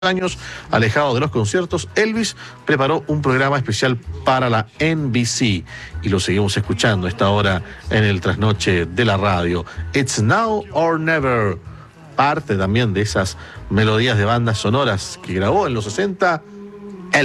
años alejado de los conciertos, Elvis preparó un programa especial para la NBC y lo seguimos escuchando a esta hora en el trasnoche de la radio. It's Now or Never, parte también de esas melodías de bandas sonoras que grabó en los 60